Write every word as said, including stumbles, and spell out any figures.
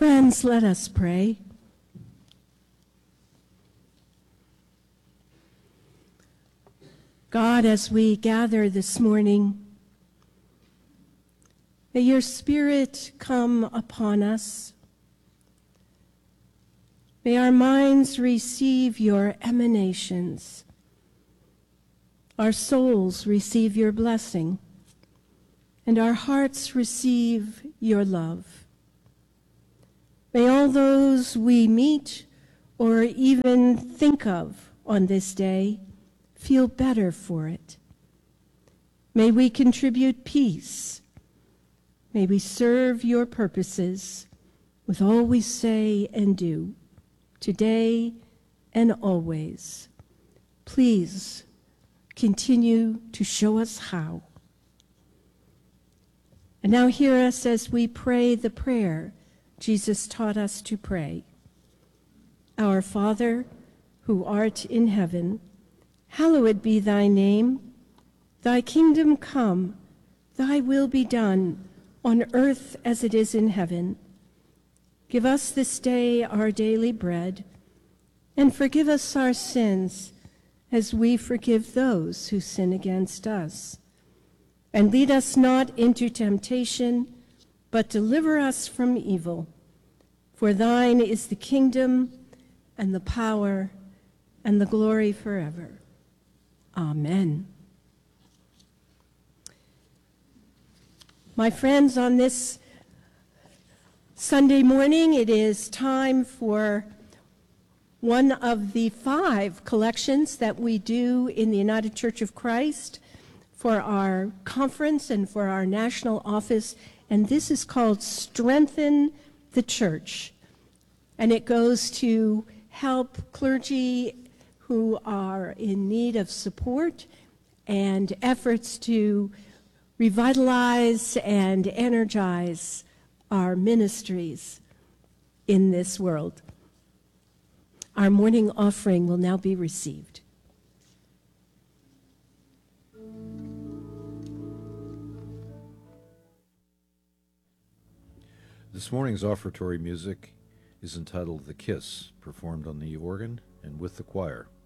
Friends, let us pray. God, as we gather this morning, may your Spirit come upon us. May our minds receive your emanations. Our souls receive your blessing, and our hearts receive your love. May all those we meet or even think of on this day feel better for it. May we contribute peace. May we serve your purposes with all we say and do, today and always. Please continue to show us how. And now hear us as we pray the prayer Jesus taught us to pray. Our Father, who art in heaven, hallowed be thy name. Thy kingdom come, thy will be done, on earth as it is in heaven. Give us this day our daily bread, and forgive us our sins as we forgive those who sin against us. And lead us not into temptation, but deliver us from evil. For thine is the kingdom and the power and the glory forever. Amen. My friends, on this Sunday morning, it is time for one of the five collections that we do in the United Church of Christ for our conference and for our national office, and this is called Strengthen the Church. And it goes to help clergy who are in need of support and efforts to revitalize and energize our ministries in this world. Our morning offering will now be received. This morning's offertory music is entitled The Kiss, performed on the organ and with the choir.